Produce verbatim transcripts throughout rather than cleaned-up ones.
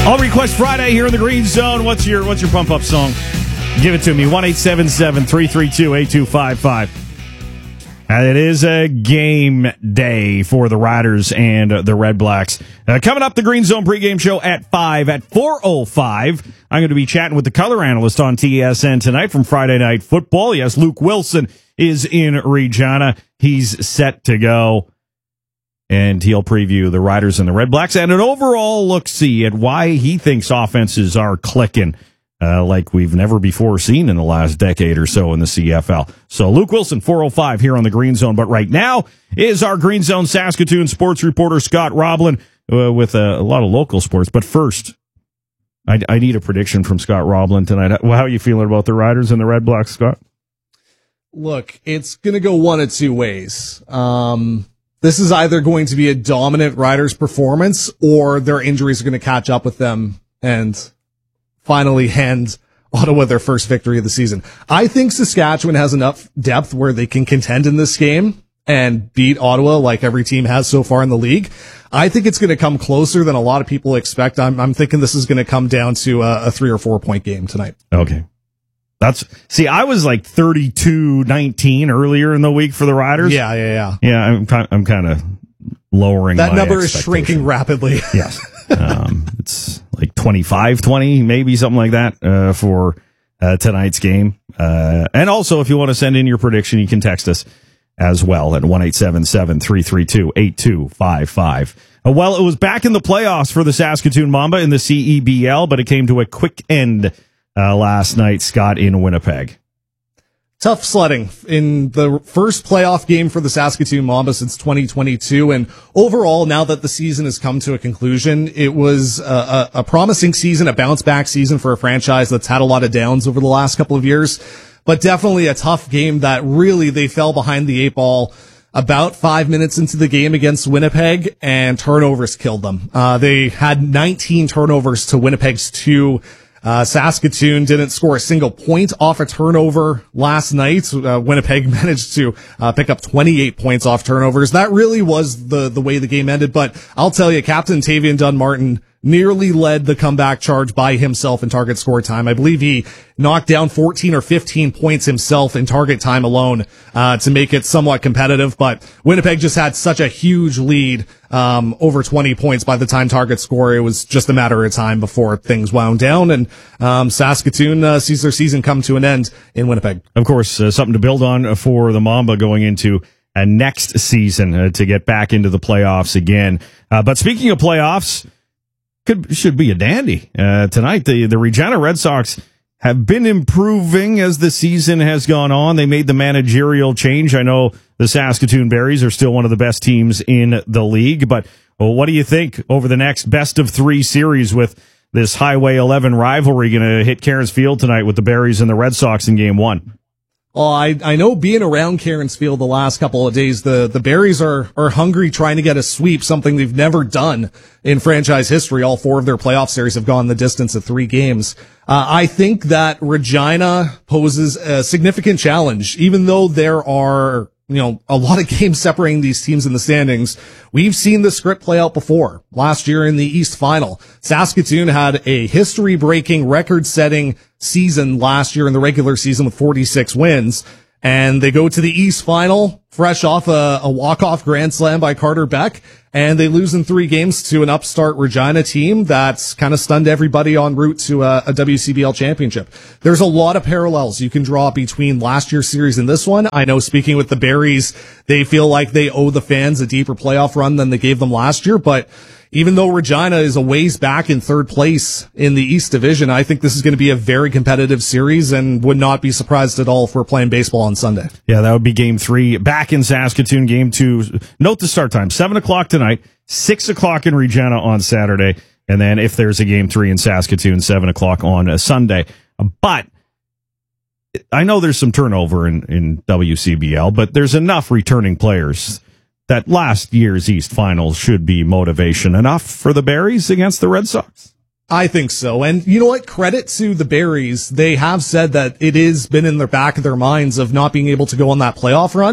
All Request Friday here in the Green Zone. What's your what's your pump up song? Give it to me. one eight seven seven, three three two, eight two five five. And it is a game day for the Riders and the Red Blacks. Uh, coming up, the Green Zone pregame show at five. At four oh five, I'm going to be chatting with the color analyst on T S N tonight from Friday Night Football. Yes, Luke Wilson is in Regina. He's set to go. And he'll preview the Riders and the Red Blacks and an overall look-see at why he thinks offenses are clicking uh, like we've never before seen in the last decade or so in the C F L. So Luke Wilson, four oh five here on the Green Zone. But right now is our Green Zone Saskatoon sports reporter Scott Roblin uh, with a, a lot of local sports. But first, I, I need a prediction from Scott Roblin tonight. How are you feeling about the Riders and the Red Blacks, Scott? Look, it's going to go one of two ways. Um... This is either going to be a dominant Riders performance or their injuries are going to catch up with them and finally hand Ottawa their first victory of the season. I think Saskatchewan has enough depth where they can contend in this game and beat Ottawa like every team has so far in the league. I think it's going to come closer than a lot of people expect. I'm, I'm thinking this is going to come down to a, a three or four point game tonight. Okay. That's see, I was like thirty-two nineteen earlier in the week for the Riders. Yeah, yeah, yeah. Yeah, I'm kind I'm kind of lowering that my number is shrinking rapidly. Yes. Um, it's like twenty-five twenty, maybe something like that, uh, for, uh, tonight's game. Uh, and also if you want to send in your prediction, you can text us as well at one eight seven seven, three three two, eight two five five. Uh, well, it was back in the playoffs for the Saskatoon Mamba in the C E B L, but it came to a quick end Uh, last night, Scott, in Winnipeg. Tough sledding in the first playoff game for the Saskatoon Mamba since twenty twenty-two. And overall, now that the season has come to a conclusion, it was a, a, a promising season, a bounce back season for a franchise that's had a lot of downs over the last couple of years, but definitely a tough game that really they fell behind the eight ball about five minutes into the game against Winnipeg, and turnovers killed them. Uh, they had nineteen turnovers to Winnipeg's two. Uh, Saskatoon didn't score a single point off a turnover last night. Uh, Winnipeg managed to uh, pick up twenty-eight points off turnovers. That really was the the way the game ended. But I'll tell you, Captain Tavian Dunn-Martin nearly led the comeback charge by himself in target score time. I believe he knocked down fourteen or fifteen points himself in target time alone uh to make it somewhat competitive. But Winnipeg just had such a huge lead, um over twenty points by the time target score. It was just a matter of time before things wound down, and um Saskatoon uh, sees their season come to an end in Winnipeg. Of course, uh, something to build on for the Mamba going into uh, next season uh, to get back into the playoffs again. Uh, but speaking of playoffs, Could, should be a dandy. Uh, tonight, the, the Regina Red Sox have been improving as the season has gone on. They made the managerial change. I know the Saskatoon Berries are still one of the best teams in the league, but well, what do you think over the next best of three series with this Highway eleven rivalry going to hit Cairns Field tonight with the Berries and the Red Sox in game one? Well, I, I know being around Cairns Field the last couple of days, the, the Berries are, are hungry trying to get a sweep, something they've never done in franchise history. All four of their playoff series have gone the distance of three games. Uh, I think that Regina poses a significant challenge, even though there are, you know, a lot of games separating these teams in the standings. We've seen the script play out before. Last year in the East Final, Saskatoon had a history-breaking, record-setting season last year in the regular season with forty-six wins, and they go to the East Final fresh off a, a walk-off grand slam by Carter Beck, and they lose in three games to an upstart Regina team that's kind of stunned everybody en route to a, a W C B L championship. There's a lot of parallels you can draw between last year's series and this one. I know, speaking with the Berries, they feel like they owe the fans a deeper playoff run than they gave them last year, but even though Regina is a ways back in third place in the East Division, I think this is going to be a very competitive series and would not be surprised at all if we're playing baseball on Sunday. Yeah, that would be game three. Back in Saskatoon, game two. Note the start time, seven o'clock tonight, six o'clock in Regina on Saturday, and then if there's a game three in Saskatoon, seven o'clock on a Sunday. But I know there's some turnover in, in W C B L, but there's enough returning players that last year's East Finals should be motivation enough for the Berries against the Red Sox. I think so. And you know what? Credit to the Berries. They have said that it has been in the back of their minds of not being able to go on that playoff run.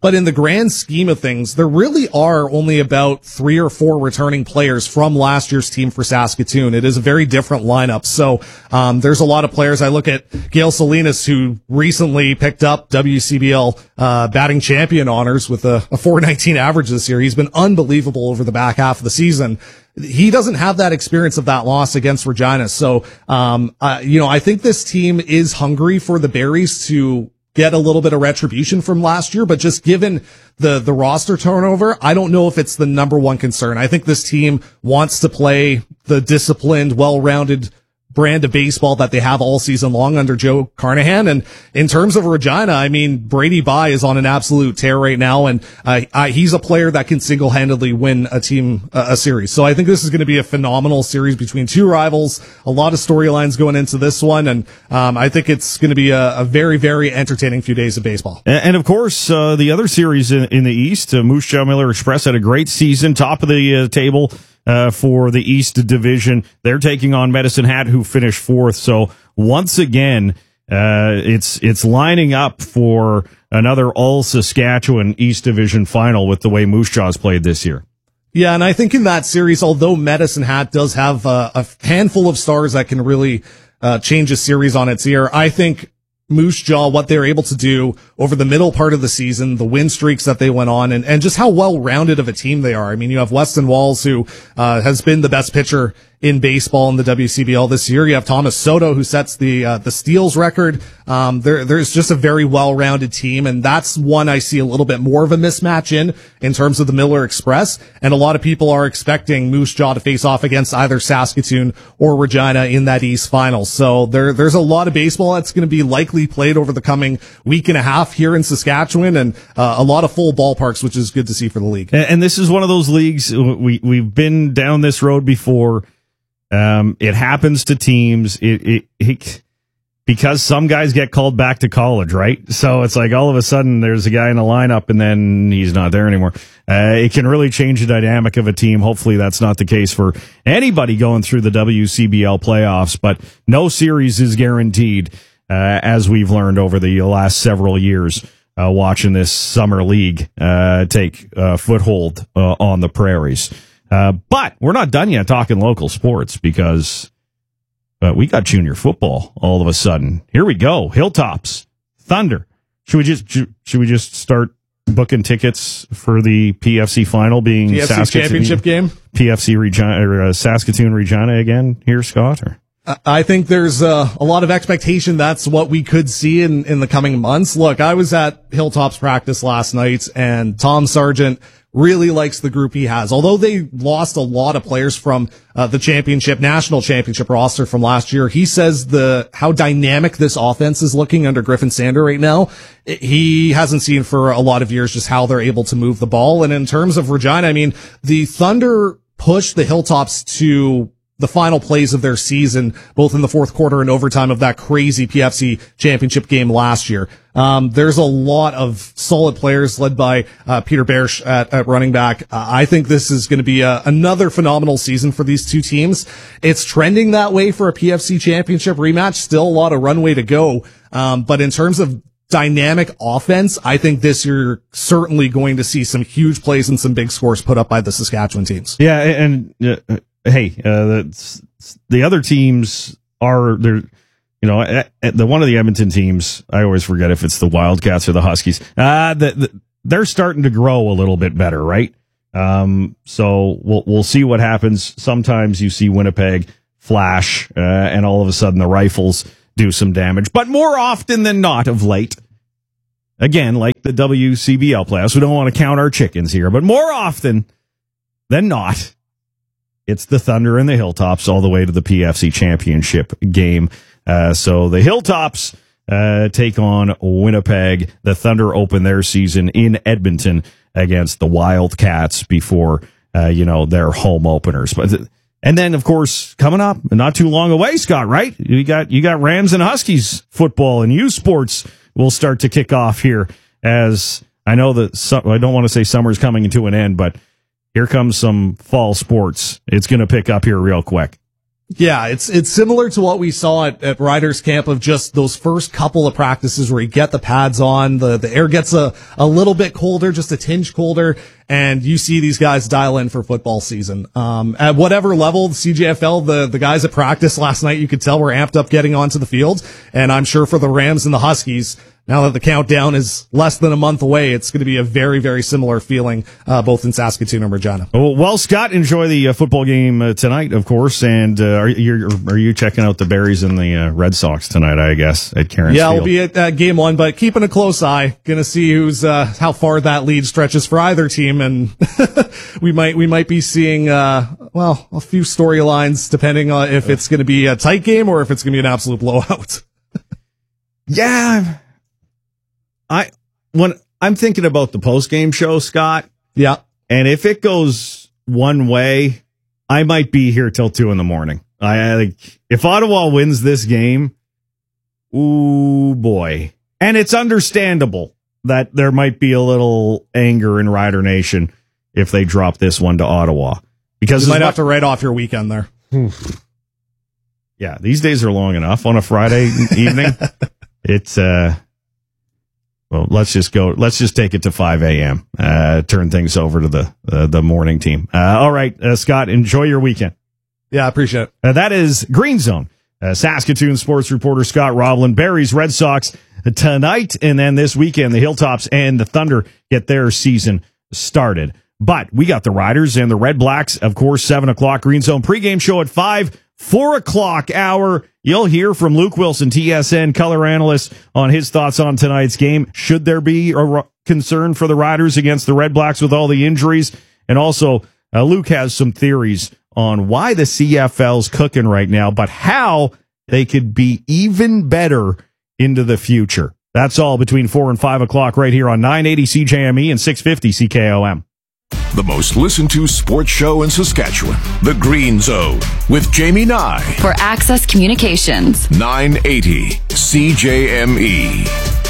But in the grand scheme of things, there really are only about three or four returning players from last year's team for Saskatoon. It is a very different lineup. So, um, there's a lot of players. I look at Gail Salinas, who recently picked up W C B L, uh, batting champion honors with a, a four nineteen average this year. He's been unbelievable over the back half of the season. He doesn't have that experience of that loss against Regina. So, um, uh, you know, I think this team is hungry for the Berries to get a little bit of retribution from last year, but just given the, the roster turnover, I don't know if it's the number one concern. I think this team wants to play the disciplined, well-rounded brand of baseball that they have all season long under Joe Carnahan. And in terms of Regina, I mean, Brady Bye is on an absolute tear right now, and uh, I, he's a player that can single-handedly win a team, uh, a series. So I think this is going to be a phenomenal series between two rivals. A lot of storylines going into this one, and um, I think it's going to be a, a very, very entertaining few days of baseball. And, and of course, uh, the other series in, in the East, uh, Moose Jaw Miller Express had a great season, top of the uh, table. Uh, for the East Division. They're taking on Medicine Hat, who finished fourth. So once again, uh, it's, it's lining up for another all Saskatchewan East Division final with the way Moose Jaw's played this year. Yeah, and I think in that series, although Medicine Hat does have uh, a handful of stars that can really, uh, change a series on its ear, I think Moose Jaw, what they're able to do over the middle part of the season, the win streaks that they went on, and, and just how well-rounded of a team they are. I mean, you have Weston Walls, who uh, has been the best pitcher in baseball in the W C B L this year. You have Thomas Soto, who sets the uh, the steals record. Um, there, there's just a very well-rounded team, and that's one I see a little bit more of a mismatch in, in terms of the Miller Express. And a lot of people are expecting Moose Jaw to face off against either Saskatoon or Regina in that East final. So there, there's a lot of baseball that's going to be likely played over the coming week and a half here in Saskatchewan, and uh, a lot of full ballparks, which is good to see for the league. And, and this is one of those leagues, we, we've been down this road before. Um, it happens to teams. It, it, it, because some guys get called back to college, right? So it's like all of a sudden there's a guy in the lineup and then he's not there anymore. Uh, it can really change the dynamic of a team. Hopefully that's not the case for anybody going through the W C B L playoffs, but no series is guaranteed, uh, as we've learned over the last several years, uh, watching this summer league, uh, take, uh, foothold, uh, on the prairies. Uh, but we're not done yet talking local sports because uh, we got junior football all of a sudden. Here we go. Hilltops, Thunder. Should we just should we just start booking tickets for the P F C final being P F C Saskatoon, championship game? P F C Regina or uh, Saskatoon Regina again here, Scott? Or? I think there's uh, a lot of expectation that's what we could see in, in the coming months. Look, I was at Hilltops practice last night, and Tom Sargent really likes the group he has. Although they lost a lot of players from uh, the championship, national championship roster from last year, he says the how dynamic this offense is looking under Griffin Sander right now. He hasn't seen for a lot of years just how they're able to move the ball. And in terms of Regina, I mean, the Thunder pushed the Hilltops to the final plays of their season, both in the fourth quarter and overtime of that crazy P F C championship game last year. Um, there's a lot of solid players led by uh, Peter Bersch at, at running back. Uh, I think this is going to be a, another phenomenal season for these two teams. It's trending that way for a P F C championship rematch. Still a lot of runway to go. Um, but in terms of dynamic offense, I think this year you're certainly going to see some huge plays and some big scores put up by the Saskatchewan teams. Yeah, and uh, hey, uh, the, the other teams are they're, you know, at, at the one of the Edmonton teams. I always forget if it's the Wildcats or the Huskies. Uh, the, the, they're starting to grow a little bit better, right? Um, so we'll we'll see what happens. Sometimes you see Winnipeg flash, uh, and all of a sudden the Rifles do some damage, but more often than not, of late, again, like the W C B L playoffs, we don't want to count our chickens here, but more often than not, it's the Thunder and the Hilltops all the way to the P F C championship game. Uh, so the Hilltops uh, take on Winnipeg. The Thunder open their season in Edmonton against the Wildcats before, uh, you know, their home openers. But and then, of course, coming up, not too long away, Scott, right? You got you got Rams and Huskies football, and U Sports will start to kick off here. As I know that su- I don't want to say summer's coming to an end, but here comes some fall sports. It's going to pick up here real quick. Yeah, it's it's similar to what we saw at, at Riders Camp of just those first couple of practices where you get the pads on, the, the air gets a, a little bit colder, just a tinge colder, and you see these guys dial in for football season. Um, at whatever level, the C J F L, the, the guys at practice last night, you could tell were amped up getting onto the field, and I'm sure for the Rams and the Huskies, now that the countdown is less than a month away, it's going to be a very, very similar feeling, uh, both in Saskatoon and Regina. Well, well Scott, enjoy the uh, football game uh, tonight, of course. And uh, are you are you checking out the Berries and the uh, Red Sox tonight? I guess at Cairns Yeah, Field. we'll be at uh, game one, but keeping a close eye. Going to see who's uh, how far that lead stretches for either team, and we might we might be seeing uh, well a few storylines depending on if it's going to be a tight game or if it's going to be an absolute blowout. Yeah. I when I'm thinking about the post game show, Scott. Yeah, and if it goes one way, I might be here till two in the morning. I like if Ottawa wins this game. Ooh boy, and it's understandable that there might be a little anger in Rider Nation if they drop this one to Ottawa because you might have to write off your weekend there. Yeah, these days are long enough on a Friday evening. It's uh. Well, let's just go. Let's just take it to five a.m. Uh, turn things over to the uh, the morning team. Uh, all right, uh, Scott, enjoy your weekend. Yeah, I appreciate it. Uh, that is Green Zone. Uh, Saskatoon sports reporter Scott Roblin. Berries, Red Sox tonight, and then this weekend, the Hilltops and the Thunder get their season started. But we got the Riders and the Red Blacks, of course, seven o'clock Green Zone pregame show at five. Four o'clock hour, you'll hear from Luke Wilson, T S N color analyst, on his thoughts on tonight's game. Should there be a concern for the Riders against the Red Blacks with all the injuries? And also, uh, Luke has some theories on why the C F L's cooking right now, but how they could be even better into the future. That's all between four and five o'clock right here on nine eighty C J M E and six fifty C K O M. The most listened to sports show in Saskatchewan, The Green Zone, with Jamie Nye. For Access Communications. nine eighty C J M E.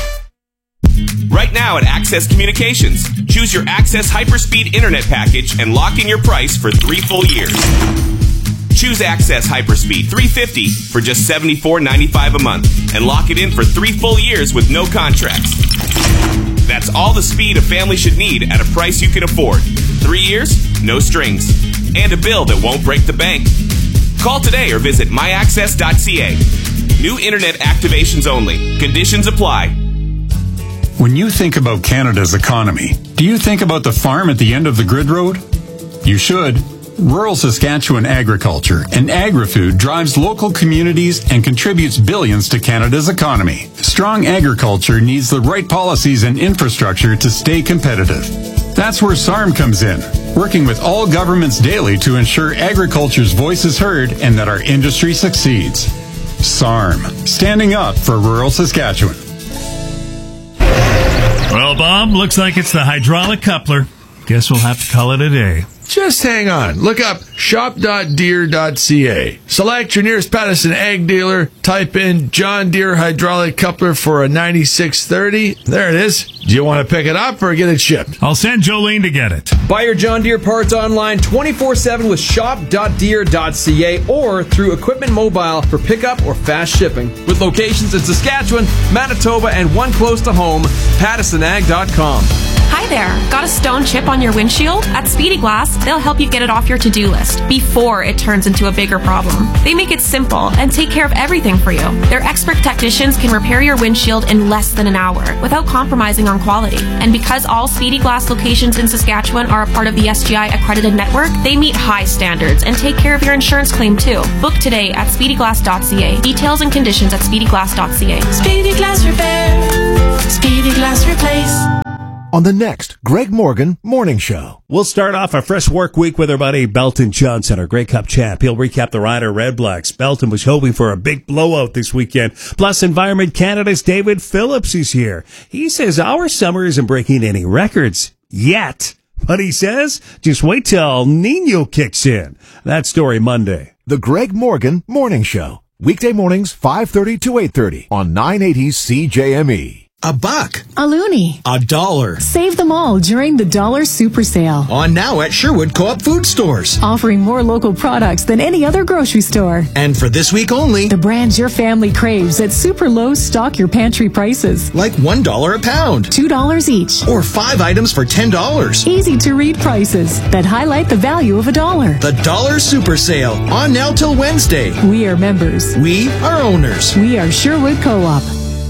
Right now at Access Communications, choose your Access Hyperspeed Internet package and lock in your price for three full years. Choose Access Hyperspeed three fifty for just seventy-four ninety-five a month and lock it in for three full years with no contracts. That's all the speed a family should need at a price you can afford. Three years, no strings, and a bill that won't break the bank. Call today or visit my access dot c a. New internet activations only. Conditions apply. When you think about Canada's economy, do you think about the farm at the end of the grid road? You should. Rural Saskatchewan agriculture and agri-food drives local communities and contributes billions to Canada's economy. Strong agriculture needs the right policies and infrastructure to stay competitive. That's where S A R M comes in, working with all governments daily to ensure agriculture's voice is heard and that our industry succeeds. S A R M, standing up for rural Saskatchewan. Well, Bob, looks like it's the hydraulic coupler. Guess we'll have to call it a day. Just hang on. Look up shop dot deere dot c a. Select your nearest Patterson ag dealer. Type in John Deere hydraulic coupler for a ninety-six thirty. There it is. Do you want to pick it up or get it shipped? I'll send Jolene to get it. Buy your John Deere parts online twenty-four seven with shop dot deere dot c a or through Equipment Mobile for pickup or fast shipping. With locations in Saskatchewan, Manitoba, and one close to home, Patterson ag dot com. Hi there. Got a stone chip on your windshield? At Speedy Glass, they'll help you get it off your to-do list before it turns into a bigger problem. They make it simple and take care of everything for you. Their expert technicians can repair your windshield in less than an hour without compromising on quality. And because all Speedy Glass locations in Saskatchewan are a part of the S G I accredited network, they meet high standards and take care of your insurance claim too. Book today at speedy glass dot c a. Details and conditions at speedy glass dot c a. Speedy Glass Repair. Speedy Glass Replace. On the next Greg Morgan Morning Show. We'll start off a fresh work week with our buddy Belton Johnson, our Grey Cup champ. He'll recap the Rider Red Blacks. Belton was hoping for a big blowout this weekend. Plus, Environment Canada's David Phillips is here. He says our summer isn't breaking any records yet. But he says, just wait till Nino kicks in. That story Monday. The Greg Morgan Morning Show. Weekday mornings, five thirty to eight thirty on nine eighty C J M E. A buck. A loonie. A dollar. Save them all during the Dollar Super Sale. On now at Sherwood Co-op Food Stores. Offering more local products than any other grocery store. And for this week only, the brands your family craves at super low stock your pantry prices. Like one dollar a pound. two dollars each. Or five items for ten dollars. Easy to read prices that highlight the value of a dollar. The Dollar Super Sale. On now till Wednesday. We are members. We are owners. We are Sherwood Co-op.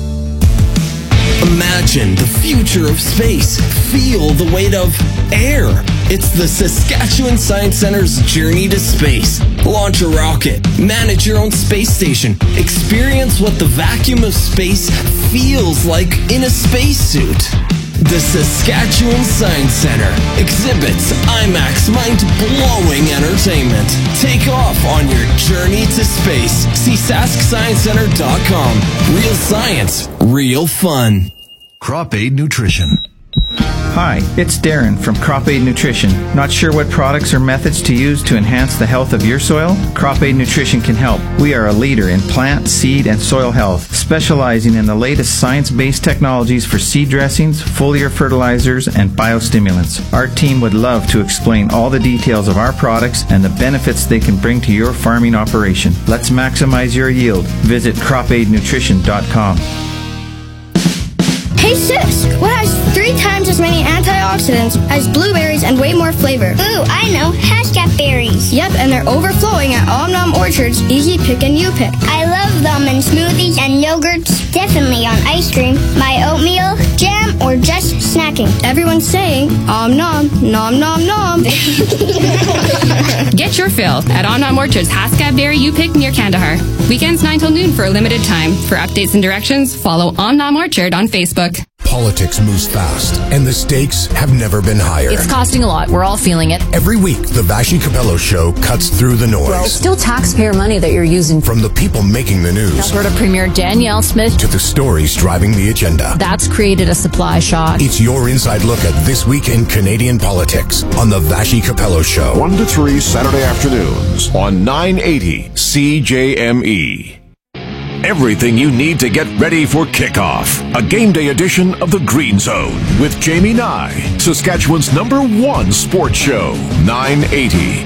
Imagine the future of space. Feel the weight of air. It's the Saskatchewan Science Center's journey to space. Launch a rocket. Manage your own space station. Experience what the vacuum of space feels like in a spacesuit. The Saskatchewan Science Center. Exhibits, IMAX, mind-blowing entertainment. Take off on your journey to space. See sask science center dot com. Real science, real fun. Crop Aid Nutrition. Hi, it's Darren from Crop Aid Nutrition. Not sure what products or methods to use to enhance the health of your soil? Crop Aid Nutrition can help. We are a leader in plant, seed, and soil health, specializing in the latest science-based technologies for seed dressings, foliar fertilizers, and biostimulants. Our team would love to explain all the details of our products and the benefits they can bring to your farming operation. Let's maximize your yield. Visit crop aid nutrition dot com. Hey sis, what has three times as many antioxidants as blueberries and way more flavor? Ooh, I know, Haskell berries. Yep, and they're overflowing at Omnom Orchard's Easy Pick and You Pick. I love them in smoothies and yogurts, definitely on ice cream, my oatmeal, jam, or just snacking. Everyone's saying, Om nom, nom nom nom. Get your fill at Omnom Orchard's Haskell Berry You Pick near Kandahar. Weekends nine till noon for a limited time. For updates and directions, follow Omnom Orchard on Facebook. Politics moves fast, and the stakes have never been higher. It's costing a lot. We're all feeling it. Every week, the Vashi Capello Show cuts through the noise. Well, it's still taxpayer money that you're using. From the people making the news. Alberta Premier Danielle Smith. To the stories driving the agenda. That's created a supply shock. It's your inside look at this week in Canadian politics on the Vashi Capello Show. one to three Saturday afternoons on nine eighty C J M E. Everything you need to get ready for kickoff. A game day edition of the Green Zone with Jamie Nye, Saskatchewan's number one sports show, nine eighty